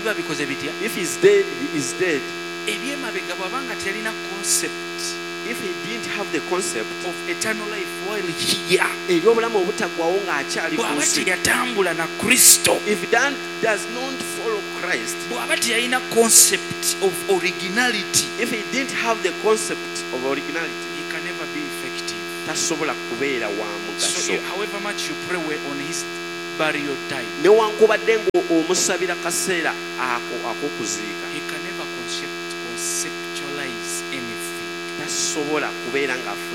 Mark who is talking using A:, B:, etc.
A: biba bikoze bitya?
B: If he's dead, he is dead.
A: Ebyemabega bw'abanga teyalina concept
B: If he didn't have the concept
A: of eternal life while here,
B: eby'obulamu obutaggwawo ng'akyali ku
A: bw'aba
B: nsi,
A: teyatambula na Kristo,
B: if Dan does not follow Christ,
A: bw'aba teyalina concept of originality,
B: if he didn't have the concept of originality,
A: he can never be effective.
B: tasobola kubeera wa
A: So
B: mugaso.
A: however much you pray on his burial time,
B: Newankubadde ng'omusabira kaseera ako ak'okuziika,
A: he can never conceptualize anything.
B: tasobola kubeera ng'afuna